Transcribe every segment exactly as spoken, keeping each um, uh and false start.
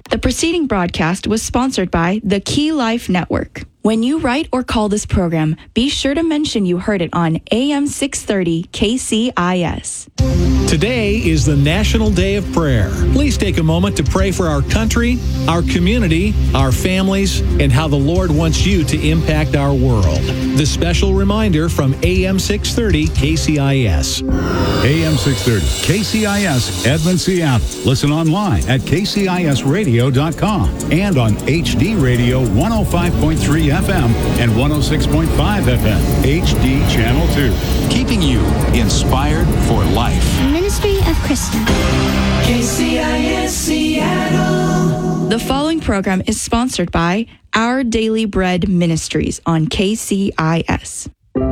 The preceding broadcast was sponsored by the Key Life Network. When you write or call this program, be sure to mention you heard it on A M six thirty K C I S. Today is the National Day of Prayer. Please take a moment to pray for our country, our community, our families, and how the Lord wants you to impact our world. This special reminder from A M six thirty K C I S. A M six thirty K C I S, Edmond, Seattle. Listen online at k c i s radio dot com and on H D Radio one oh five point three F M and one oh six point five F M, H D Channel two. Keeping you inspired for life. Ministry of Krista. K C I S Seattle. The following program is sponsored by Our Daily Bread Ministries on K C I S.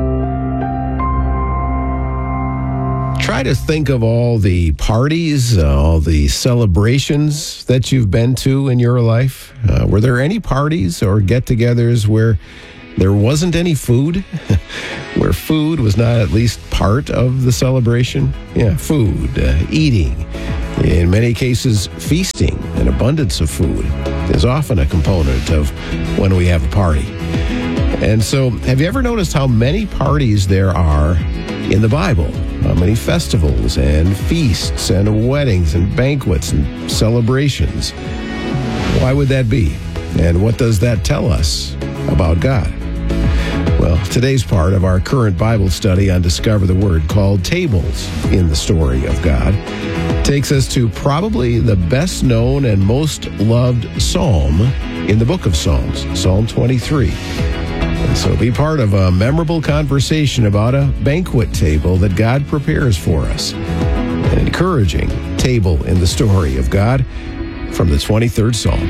Try to think of all the parties, uh, all the celebrations that you've been to in your life. Uh, were there any parties or get-togethers where there wasn't any food? Where food was not at least part of the celebration? Yeah, food, uh, eating. In many cases, feasting, an abundance of food is often a component of when we have a party. And so, have you ever noticed how many parties there are in the Bible? How many festivals and feasts and weddings and banquets and celebrations? Why would that be? And what does that tell us about God? Well, today's part of our current Bible study on Discover the Word, called Tables in the Story of God, takes us to probably the best known and most loved psalm in the book of Psalms, Psalm twenty-three. And so be part of a memorable conversation about a banquet table that God prepares for us. An encouraging table in the story of God from the twenty-third Psalm.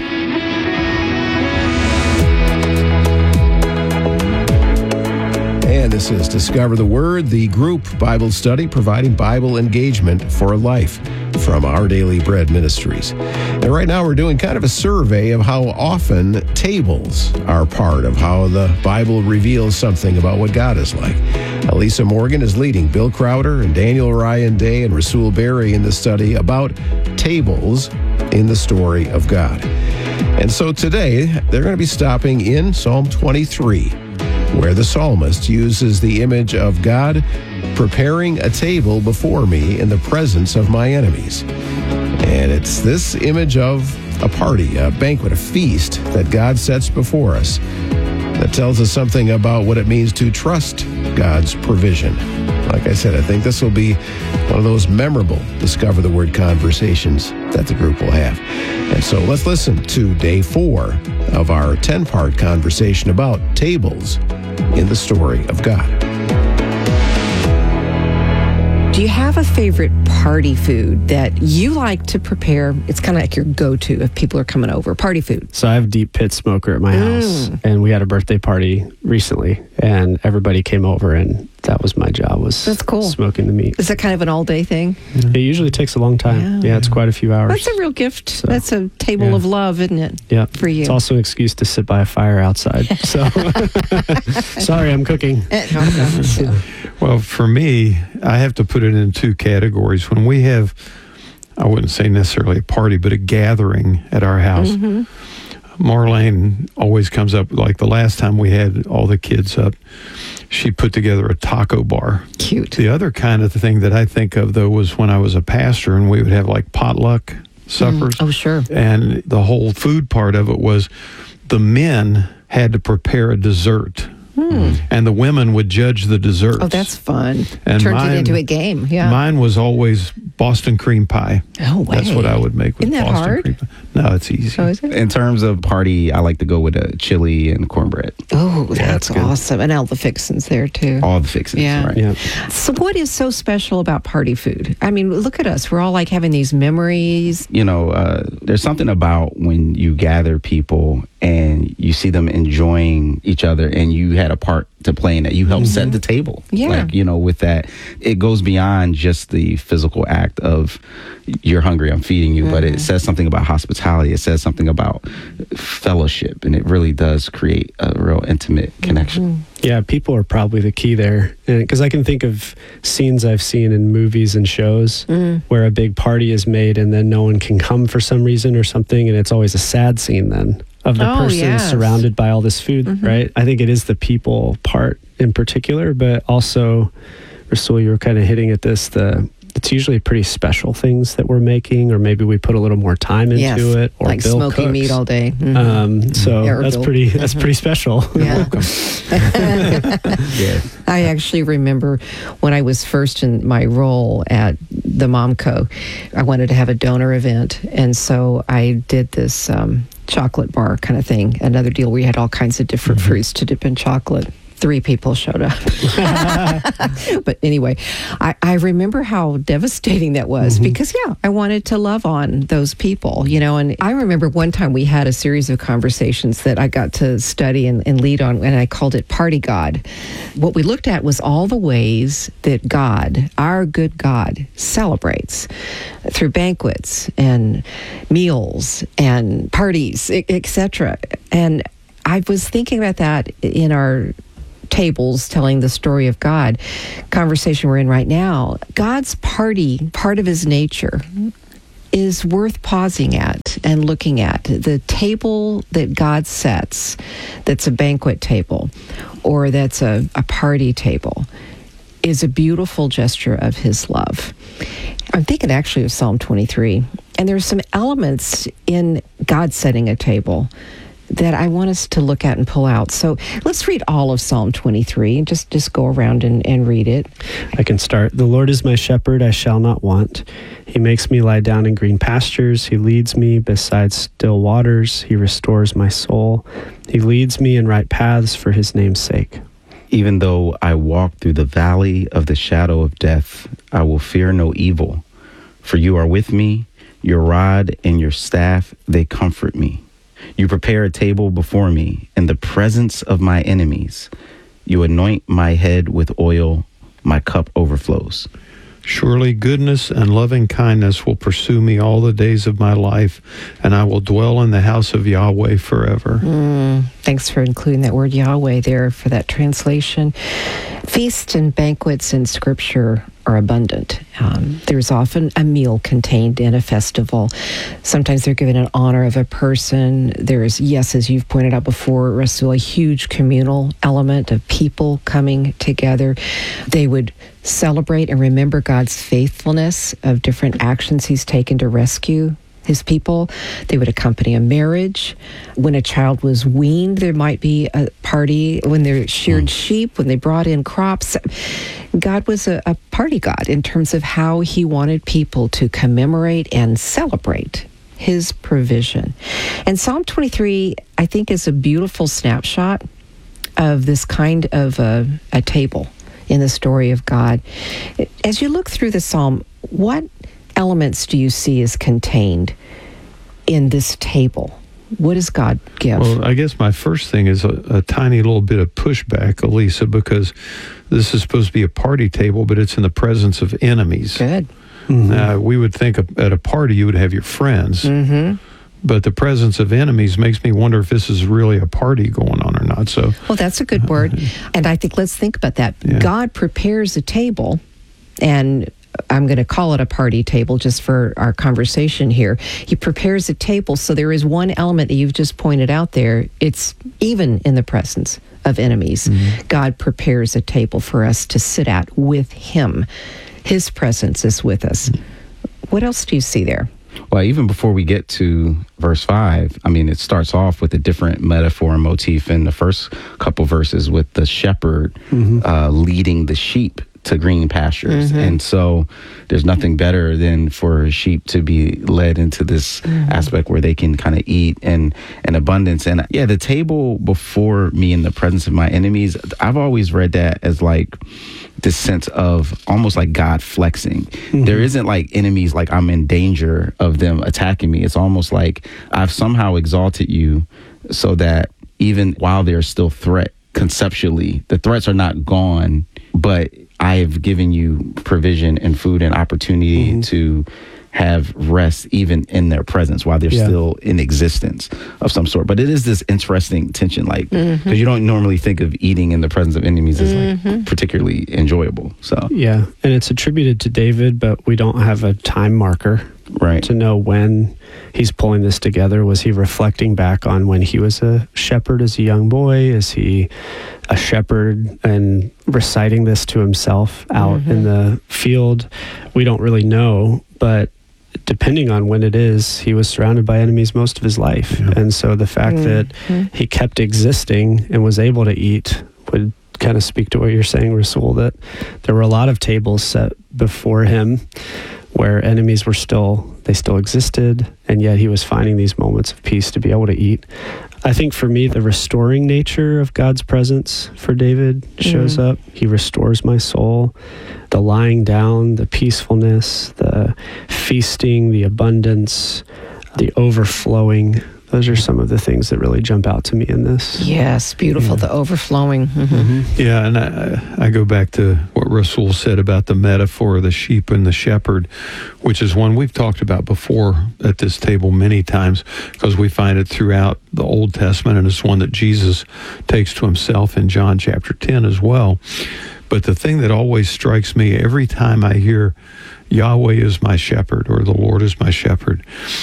And this is Discover the Word, the group Bible study providing Bible engagement for life from Our Daily Bread Ministries. And right now we're doing kind of a survey of how often tables are part of how the Bible reveals something about what God is like. Elisa Morgan is leading Bill Crowder and Daniel Ryan Day and Rasul Berry in the study about tables in the story of God. And so today they're going to be stopping in Psalm twenty-three, where the psalmist uses the image of God preparing a table before me in the presence of my enemies. And it's this image of a party, a banquet, a feast that God sets before us that tells us something about what it means to trust God's provision. Like I said, I think this will be one of those memorable Discover the Word conversations that the group will have. And so let's listen to day four of our ten-part conversation about tables in the story of God. Do you have a favorite party food that you like to prepare? It's kind of like your go-to if people are coming over. Party food. So I have deep pit smoker at my house, Mm. and we had a birthday party recently, and everybody came over, and that was my job, was That's cool. smoking the meat. Is that kind of an all-day thing? It usually takes a long time. Yeah. Yeah, it's quite a few hours. That's a real gift. So, That's a table yeah. of love, isn't it? Yeah, for you. It's also an excuse to sit by a fire outside. So, sorry, I'm cooking. Well, for me, I have to put it in two categories. When we have, I wouldn't say necessarily a party, but a gathering at our house, Mm-hmm. Marlene always comes up, like the last time we had all the kids up, she put together a taco bar. Cute. The other kind of thing that I think of, though, was when I was a pastor and we would have like potluck suppers. Mm. Oh, sure. And the whole food part of it was the men had to prepare a dessert. Hmm. And the women would judge the desserts. Oh, that's fun. And Turned mine- it into a game. Yeah. Mine was always Boston cream pie. Oh, way. That's what I would make with Isn't that Boston hard? cream pie. No, it's easy. Oh, is it? In terms of party, I like to go with a chili and cornbread. Oh, that's, that's good. awesome. And all the fixins there, too. All the fixings, Yeah. right? Yeah. So what is so special about party food? I mean, look at us. We're all like having these memories. You know, uh, there's something about when you gather people and you see them enjoying each other, and you had a part to play in that. You helped mm-hmm. set the table. Yeah. Like, you know, with that, it goes beyond just the physical act of you're hungry, I'm feeding you, mm-hmm. but it says something about hospitality. It says something about fellowship, and it really does create a real intimate connection. Mm-hmm. Yeah, people are probably the key there. Because I can think of scenes I've seen in movies and shows mm-hmm. where a big party is made and then no one can come for some reason or something, and it's always a sad scene then of the oh, person yes. surrounded by all this food, mm-hmm. right? I think it is the people part in particular, but also, Rasul, you were kind of hitting at this, the it's usually pretty special things that we're making, or maybe we put a little more time into yes, it. Or like Bill smoking cooks. meat all day. Mm-hmm. Um, so yeah, that's Bill. pretty that's pretty special. Yeah. yeah. I actually remember when I was first in my role at the Momco, I wanted to have a donor event, and so I did this um, chocolate bar kind of thing, another deal where you had all kinds of different mm-hmm. fruits to dip in chocolate. Three people showed up. But anyway, I, I remember how devastating that was mm-hmm. because, yeah, I wanted to love on those people, you know. And I remember one time we had a series of conversations that I got to study and, and lead on, and I called it Party God. What we looked at was all the ways that God, our good God, celebrates through banquets and meals and parties, et cetera. And I was thinking about that in our tables telling the story of God conversation we're in right now. God's party, part of his nature, is worth pausing at and looking at. The table that God sets, that's a banquet table or that's a, a party table, is a beautiful gesture of his love. I'm thinking actually of Psalm twenty-three, and there's some elements in God setting a table that I want us to look at and pull out. So let's read all of Psalm twenty-three and just, just go around and, and read it. I can start. The Lord is my shepherd, I shall not want. He makes me lie down in green pastures. He leads me beside still waters. He restores my soul. He leads me in right paths for his name's sake. Even though I walk through the valley of the shadow of death, I will fear no evil. For you are with me, your rod and your staff, they comfort me. You prepare a table before me in the presence of my enemies. You anoint my head with oil. My cup overflows. Surely goodness and loving kindness will pursue me all the days of my life, and I will dwell in the house of Yahweh forever. Mm, thanks for including that word Yahweh there for that translation. Feasts and banquets in Scripture are abundant. Um, there's often a meal contained in a festival. Sometimes they're given in honor of a person. There's, yes, as you've pointed out before, Rasul, a huge communal element of people coming together. They would celebrate and remember God's faithfulness of different actions he's taken to rescue his people. They would accompany a marriage. When a child was weaned, there might be a party. When they sheared mm. sheep, when they brought in crops. God was a, a party God in terms of how he wanted people to commemorate and celebrate his provision. And Psalm twenty-three, I think, is a beautiful snapshot of this kind of a, a table in the story of God. As you look through the psalm, what elements do you see as contained in this table? What does God give? Well, I guess my first thing is a, a tiny little bit of pushback, Elisa, because this is supposed to be a party table, but it's in the presence of enemies. Good. Mm-hmm. Uh, we would think at a party you would have your friends, mm-hmm. but the presence of enemies makes me wonder if this is really a party going on or not. So, well, that's a good word. Uh, and I think let's think about that. Yeah. God prepares a table, and I'm going to call it a party table just for our conversation here. He prepares a table, so there is one element that you've just pointed out there. It's even in the presence of enemies. Mm-hmm. God prepares a table for us to sit at with him. His presence is with us. Mm-hmm. What else do you see there? Well, even before we get to verse five, I mean, it starts off with a different metaphor and motif in the first couple verses with the shepherd mm-hmm. uh, leading the sheep to green pastures. Mm-hmm. And so there's nothing better than for sheep to be led into this mm-hmm. aspect where they can kind of eat in, in abundance. And yeah, the table before me in the presence of my enemies, I've always read that as like this sense of almost like God flexing. Mm-hmm. There isn't like enemies like I'm in danger of them attacking me. It's almost like I've somehow exalted you so that even while there's still threat conceptually, the threats are not gone, but I have given you provision and food and opportunity mm-hmm. to have rest even in their presence while they're yeah. still in existence of some sort. But it is this interesting tension, like, because mm-hmm. you don't normally think of eating in the presence of enemies as mm-hmm. like particularly enjoyable. So yeah, and it's attributed to David, but we don't have a time marker right to know when he's pulling this together. Was he reflecting back on when he was a shepherd as a young boy? Is he a shepherd and reciting this to himself out mm-hmm. in the field? We don't really know, but depending on when it is, he was surrounded by enemies most of his life. Yeah. And so the fact mm-hmm. that he kept existing and was able to eat would kind of speak to what you're saying, Rasul, that there were a lot of tables set before him where enemies were still, they still existed, and yet he was finding these moments of peace to be able to eat. I think for me, the restoring nature of God's presence for David shows mm. up. He restores my soul. The lying down, the peacefulness, the feasting, the abundance, the overflowing. Those are some of the things that really jump out to me in this. Yes, beautiful, yeah. The overflowing. Mm-hmm. Mm-hmm. Yeah, and I, I go back to what Rasul said about the metaphor of the sheep and the shepherd, which is one we've talked about before at this table many times, because we find it throughout the Old Testament, and it's one that Jesus takes to himself in John chapter ten as well. But the thing that always strikes me every time I hear Yahweh is my shepherd or the Lord is my shepherd,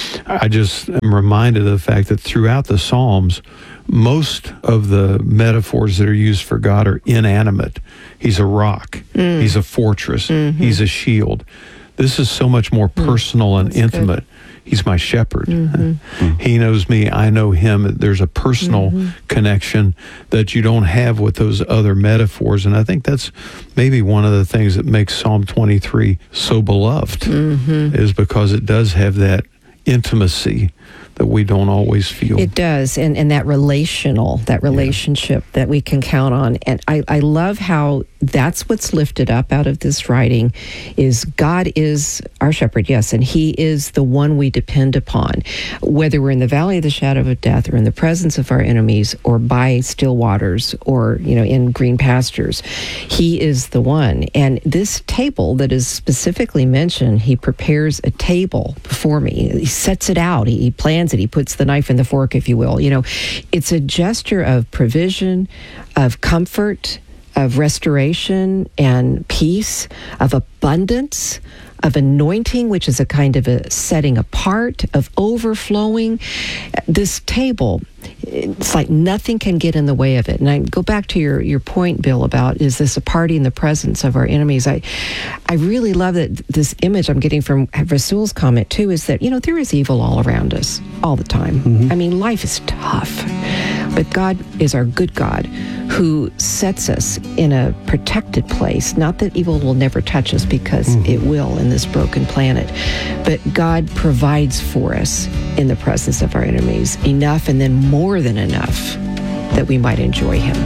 I just am reminded of the fact that throughout the Psalms, most of the metaphors that are used for God are inanimate. He's a rock. Mm. He's a fortress. Mm-hmm. He's a shield. This is so much more personal mm. and That's intimate. Good. He's my shepherd. Mm-hmm. He knows me. I know him. There's a personal mm-hmm. connection that you don't have with those other metaphors. And I think that's maybe one of the things that makes Psalm twenty-three so beloved mm-hmm. is because it does have that intimacy that we don't always feel. It does, and, and that relational, that relationship yeah. that we can count on. And I, I love how that's what's lifted up out of this writing is God is our shepherd, yes, and he is the one we depend upon. Whether we're in the valley of the shadow of death or in the presence of our enemies or by still waters or, you know, in green pastures, he is the one. And this table that is specifically mentioned, he prepares a table before me. He sets it out. He, he plans it. He puts the knife and the fork, if you will. You know, it's a gesture of provision, of comfort, of restoration and peace, of abundance, of anointing, which is a kind of a setting apart, of overflowing. This table, it's like nothing can get in the way of it. And I go back to your, your point, Bill, about is this a party in the presence of our enemies? I I really love that this image I'm getting from Rasul's comment, too, is that, you know, there is evil all around us all the time. Mm-hmm. I mean, life is tough. But God is our good God who sets us in a protected place. Not that evil will never touch us, because mm-hmm. it will in this broken planet. But God provides for us in the presence of our enemies enough, and then more than enough, that we might enjoy him.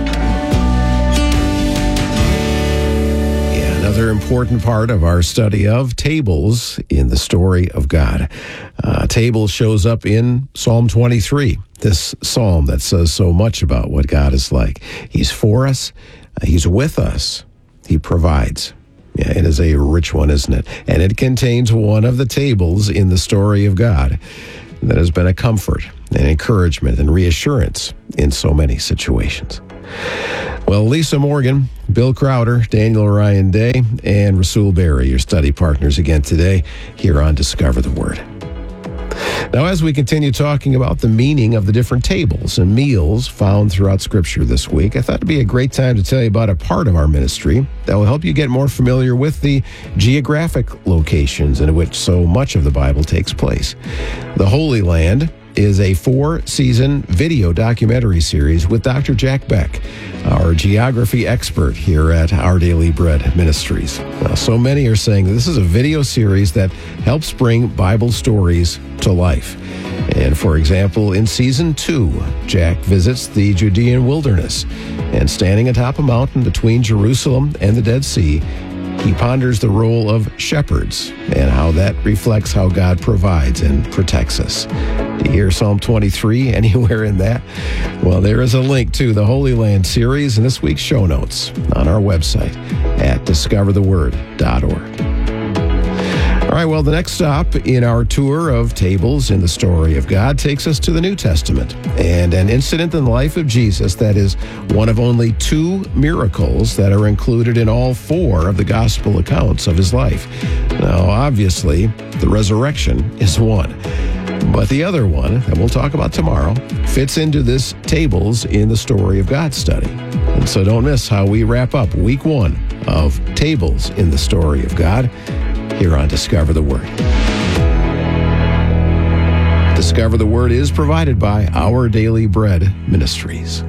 Yeah, another important part of our study of tables in the story of God. Uh, table shows up in Psalm twenty-three, this psalm that says so much about what God is like. He's for us. Uh, he's with us. He provides. Yeah, it is a rich one, isn't it? And it contains one of the tables in the story of God that has been a comfort and encouragement and reassurance in so many situations. Well, Lisa Morgan, Bill Crowder, Daniel Ryan Day, and Rasul Berry, your study partners again today here on Discover the Word. Now, as we continue talking about the meaning of the different tables and meals found throughout Scripture this week, I thought it'd be a great time to tell you about a part of our ministry that will help you get more familiar with the geographic locations in which so much of the Bible takes place. The Holy Land is a four-season video documentary series with Doctor Jack Beck, our geography expert here at Our Daily Bread Ministries. Now, so many are saying that this is a video series that helps bring Bible stories to life. And for example, in season two, Jack visits the Judean wilderness, and standing atop a mountain between Jerusalem and the Dead Sea, he ponders the role of shepherds and how that reflects how God provides and protects us. Do you hear Psalm twenty-three anywhere in that? Well, there is a link to the Holy Land series in this week's show notes on our website at discover the word dot org. All right, well, the next stop in our tour of tables in the story of God takes us to the New Testament and an incident in the life of Jesus that is one of only two miracles that are included in all four of the gospel accounts of his life. Now, obviously, the resurrection is one. But the other one, that we'll talk about tomorrow, fits into this tables in the story of God study. And so don't miss how we wrap up week one of Tables in the Story of God here on Discover the Word. Discover the Word is provided by Our Daily Bread Ministries.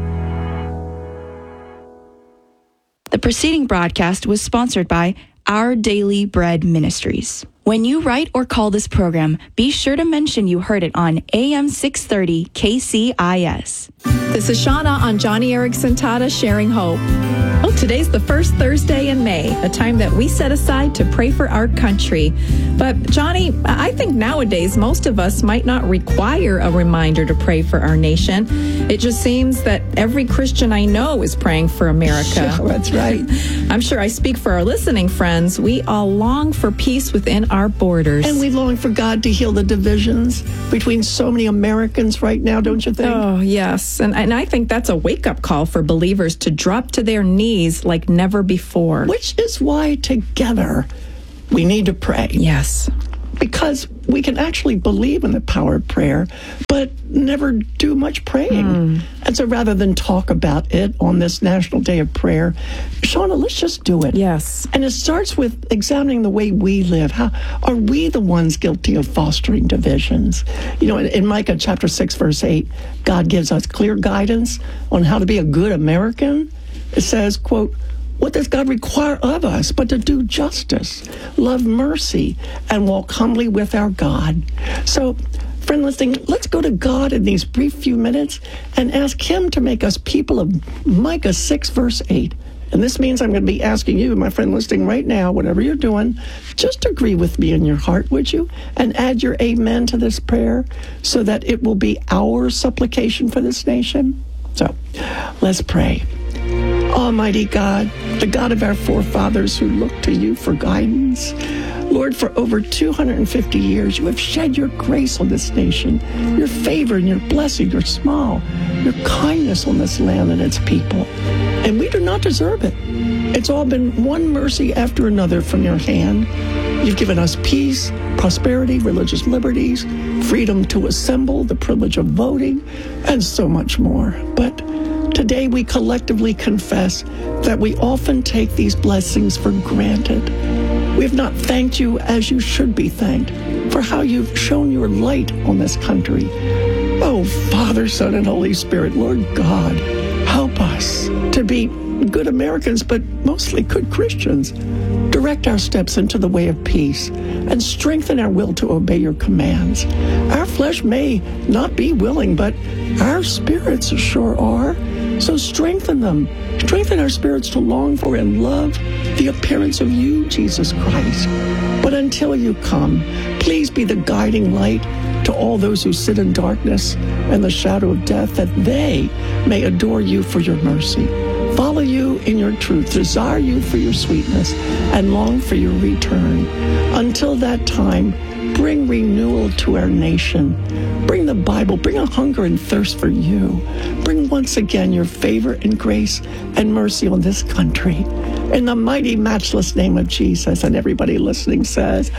The preceding broadcast was sponsored by Our Daily Bread Ministries. When you write or call this program, be sure to mention you heard it on A M six thirty K C I S. This is Shauna on Johnny Erickson Tata Sharing Hope. Well, today's the first Thursday in May, a time that we set aside to pray for our country. But Johnny, I think nowadays most of us might not require a reminder to pray for our nation. It just seems that every Christian I know is praying for America. Sure, that's right. I'm sure I speak for our listening friends. We all long for peace within our borders. And we long for God to heal the divisions between so many Americans right now, don't you think? Oh, yes. And, and I think that's a wake-up call for believers to drop to their knees like never before. Which is why together we need to pray. Yes. Because we can actually believe in the power of prayer, but never do much praying. Mm. And so rather than talk about it on this National Day of Prayer, Shauna, let's just do it. Yes. And it starts with examining the way we live. How are we the ones guilty of fostering divisions? You know, in, in Micah chapter six, verse eight, God gives us clear guidance on how to be a good American. It says, quote, "What does God require of us but to do justice, love mercy, and walk humbly with our God?" So, friend listening, let's go to God in these brief few minutes and ask Him to make us people of Micah six, verse eight. And this means I'm going to be asking you, my friend listening right now, whatever you're doing, just agree with me in your heart, would you? And add your amen to this prayer so that it will be our supplication for this nation. So, let's pray. Almighty God, the God of our forefathers who looked to you for guidance, Lord, for over two hundred fifty years, you have shed your grace on this nation, your favor and your blessing, your smile, your kindness on this land and its people. And we do not deserve it. It's all been one mercy after another from your hand. You've given us peace, prosperity, religious liberties, freedom to assemble, the privilege of voting, and so much more. But today we collectively confess that we often take these blessings for granted. We have not thanked you as you should be thanked for how you've shown your light on this country. Oh, Father, Son, and Holy Spirit, Lord God, help us to be good Americans, but mostly good Christians. Direct our steps into the way of peace and strengthen our will to obey your commands. Our flesh may not be willing, but our spirits sure are. So strengthen them. Strengthen our spirits to long for and love the appearance of you, Jesus Christ. But until you come, please be the guiding light to all those who sit in darkness and the shadow of death, that they may adore you for your mercy, follow you in your truth, desire you for your sweetness, and long for your return. Until that time, bring renewal to our nation. Bring the Bible, bring a hunger and thirst for you. Bring once again your favor and grace and mercy on this country. In the mighty, matchless name of Jesus. And everybody listening says,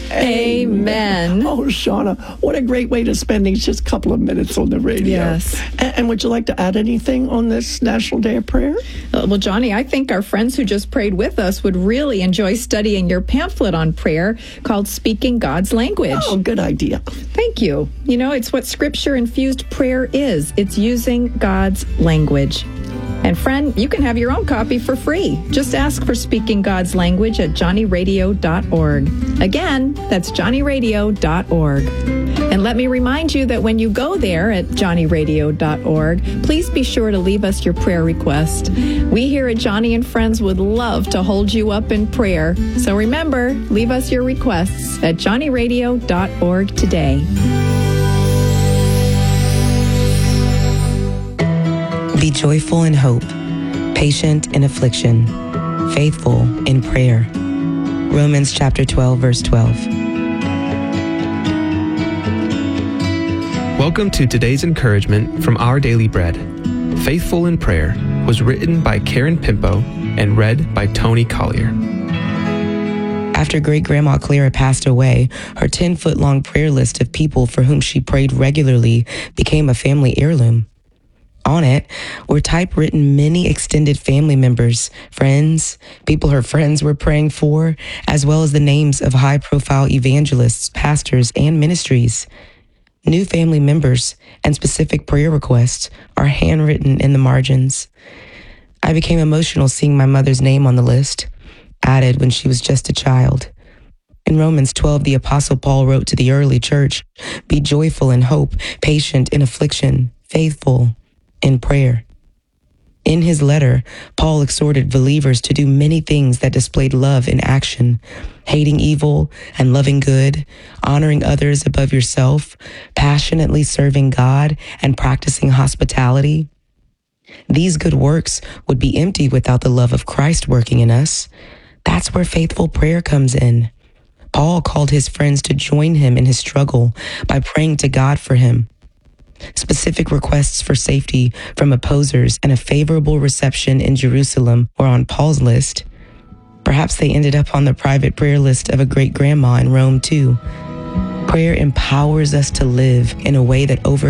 Amen. Oh, Shauna, what a great way to spend these just couple of minutes on the radio. Yes. And, and would you like to add anything on this National Day of Prayer? Well, well, Johnny, I think our friends who just prayed with us would really enjoy studying your pamphlet on prayer called Speaking God's Language. Oh, good idea. Thank you. You know, it's what Scripture-infused prayer is. It's using God's language. And friend, you can have your own copy for free. Just ask for Speaking God's Language at johnny radio dot org. Again, that's johnny radio dot org. And let me remind you that when you go there at johnny radio dot org, please be sure to leave us your prayer request. We here at Johnny and Friends would love to hold you up in prayer. So remember, leave us your requests at johnny radio dot org today. Be joyful in hope, patient in affliction, faithful in prayer. Romans chapter twelve, verse twelve. Welcome to today's encouragement from Our Daily Bread. Faithful in Prayer was written by Karen Pimpo and read by Tony Collier. After great-grandma Clara passed away, her ten-foot-long prayer list of people for whom she prayed regularly became a family heirloom. On it were typewritten many extended family members, friends, people her friends were praying for, as well as the names of high-profile evangelists, pastors, and ministries. New family members and specific prayer requests are handwritten in the margins. I became emotional seeing my mother's name on the list, added when she was just a child. In Romans twelve, the Apostle Paul wrote to the early church, "Be joyful in hope, patient in affliction, faithful in prayer." In his letter, Paul exhorted believers to do many things that displayed love in action, hating evil and loving good, honoring others above yourself, passionately serving God, and practicing hospitality. These good works would be empty without the love of Christ working in us. That's where faithful prayer comes in. Paul called his friends to join him in his struggle by praying to God for him. Specific requests for safety from opposers and a favorable reception in Jerusalem were on Paul's list. Perhaps they ended up on the private prayer list of a great-grandma in Rome, too. Prayer empowers us to live in a way that over